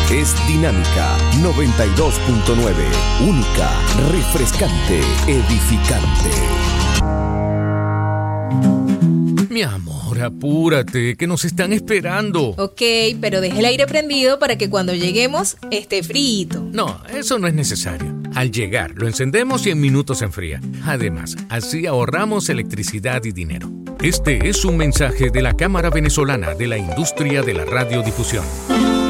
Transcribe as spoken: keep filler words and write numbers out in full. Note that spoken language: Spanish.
es Dinámica noventa y dos punto nueve. Única, refrescante, edificante. Mi amor, apúrate, que nos están esperando. Ok, pero deje el aire prendido para que cuando lleguemos esté frito. No, eso no es necesario. Al llegar, lo encendemos y en minutos se enfría. Además, así ahorramos electricidad y dinero. Este es un mensaje de la Cámara Venezolana de la Industria de la Radiodifusión.